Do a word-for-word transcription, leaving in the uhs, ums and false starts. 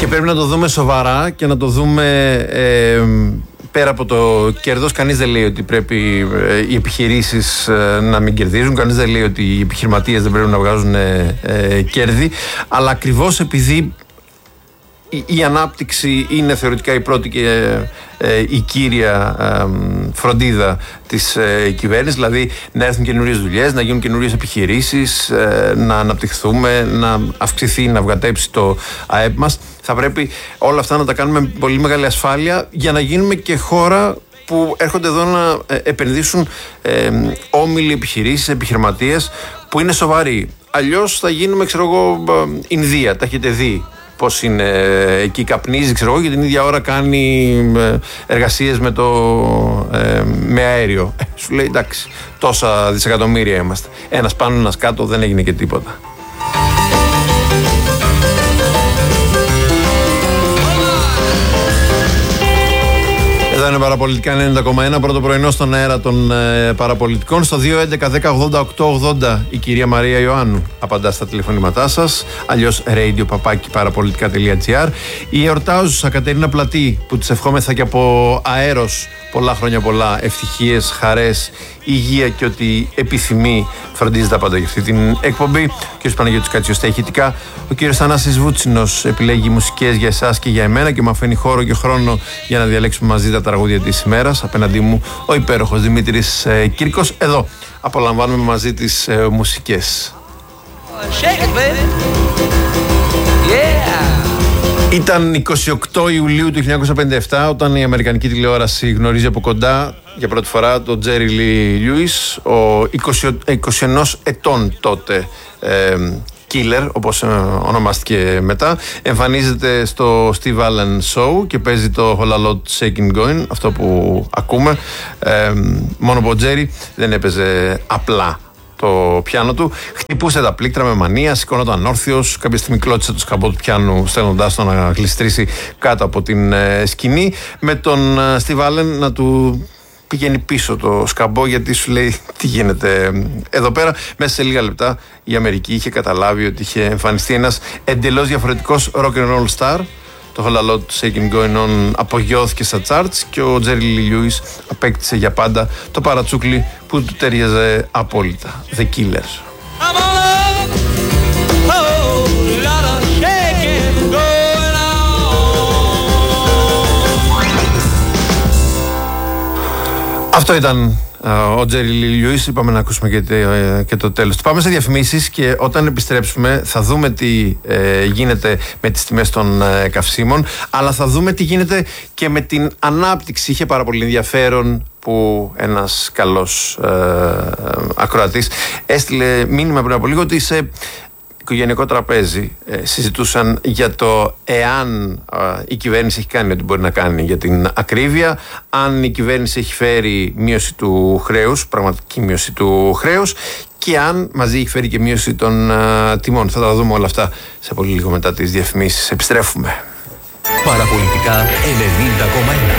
Και πρέπει να το δούμε σοβαρά και να το δούμε ε, πέρα από το κέρδος. Κανείς δεν λέει ότι πρέπει ε, οι επιχειρήσεις ε, να μην κερδίζουν. Κανείς δεν λέει ότι οι επιχειρηματίες δεν πρέπει να βγάζουν ε, ε, κέρδη. Αλλά ακριβώς επειδή η, η ανάπτυξη είναι θεωρητικά η πρώτη και ε, η κύρια ε, φροντίδα της ε, κυβέρνησης, δηλαδή να έρθουν καινούριες δουλειές, να γίνουν καινούριες επιχειρήσεις, ε, να αναπτυχθούμε, να αυξηθεί, να βγατέψει το ΑΕΠ μας, θα πρέπει όλα αυτά να τα κάνουμε με πολύ μεγάλη ασφάλεια για να γίνουμε και χώρα που έρχονται εδώ να επενδύσουν ε, όμιλοι, επιχειρήσεις, επιχειρηματίες που είναι σοβαροί. Αλλιώς θα γίνουμε, ξέρω εγώ, Ινδία, τα έχετε δει πώς είναι εκεί, καπνίζει, ξέρω εγώ, και την ίδια ώρα κάνει εργασίες με, το, ε, με αέριο. Ε, σου λέει εντάξει, τόσα δισεκατομμύρια είμαστε. Ένας πάνω, ένας κάτω, δεν έγινε και τίποτα. Εδώ είναι Παραπολιτικά ενενήντα κόμμα ένα, πρώτο πρωινό στον αέρα των ε, Παραπολιτικών. Στο δύο έντεκα δέκα ογδόντα οκτώ ογδόντα η κυρία Μαρία Ιωάννου απαντά στα τηλεφωνήματά σας, αλλιώς radio παπάκι παραπολιτικά τελεία τζι άρ. Η εορτάζουσα Κατερίνα Πλατή, που της ευχόμεθα και από αέρος πολλά χρόνια πολλά, ευτυχίες, χαρές, υγεία και ό,τι επιθυμεί, φροντίζει τα πάντα για αυτή την εκπομπή. Ο κ. Παναγιώτης Κατσιός στα ηχητικά. Ο κ. Θανάσης Βούτσινος επιλέγει μουσικές για εσάς και για εμένα και μου αφήνει χώρο και χρόνο για να διαλέξουμε μαζί τα τραγούδια της ημέρας. Απέναντί μου ο υπέροχος Δημήτρης ε, Κύρκος. Εδώ απολαμβάνουμε μαζί τις ε, μουσικές. Ήταν εικοστή ογδόη Ιουλίου του χίλια εννιακόσια πενήντα επτά όταν η αμερικανική τηλεόραση γνωρίζει από κοντά για πρώτη φορά τον Τζέρι Λι Λιούις, ο είκοσι ένα ετών τότε ε, killer, όπως ε, ονομάστηκε μετά. Εμφανίζεται στο Steve Allen Show και παίζει το Whole Lot Shaking Going, αυτό που ακούμε. Ε, μόνο που ο Τζέρι δεν έπαιζε απλά το πιάνο του, χτυπούσε τα πλήκτρα με μανία, σηκώνονταν όρθιος. Κάποια στιγμή κλώτησε το σκαμπό του πιάνου, στέλνοντάς τον να γλιστρήσει κάτω από την ε, σκηνή, με τον ε, Steve Allen να του πηγαίνει πίσω το σκαμπό, γιατί σου λέει τι γίνεται εδώ πέρα. Μέσα σε λίγα λεπτά η Αμερική είχε καταλάβει ότι είχε εμφανιστεί ένας εντελώς διαφορετικός rock and roll star. Το Whole Lot Shaking Going On απογειώθηκε στα charts και ο Τζέρι Λι Λιούις απέκτησε για πάντα το παρατσούκλι που του ταιριάζε απόλυτα. The Killers. Αυτό ήταν ο Τζέρι Λι Λιούις. Είπαμε να ακούσουμε και, και το τέλος. Πάμε σε διαφημίσεις και όταν επιστρέψουμε θα δούμε τι ε, γίνεται με τις τιμές των ε, καυσίμων, αλλά θα δούμε τι γίνεται και με την ανάπτυξη. Είχε πάρα πολύ ενδιαφέρον που ένας καλός ε, ακροατής έστειλε μήνυμα πριν από λίγο ότι σε οικογενειακό τραπέζι ε, συζητούσαν για το εάν ε, η κυβέρνηση έχει κάνει ό,τι μπορεί να κάνει για την ακρίβεια, αν η κυβέρνηση έχει φέρει μείωση του χρέους, πραγματική μείωση του χρέους, και αν μαζί έχει φέρει και μείωση των ε, τιμών. Θα τα δούμε όλα αυτά σε πολύ λίγο μετά τις διαφημίσεις. Επιστρέφουμε. Παραπολιτικά ενενήντα κόμμα ένα.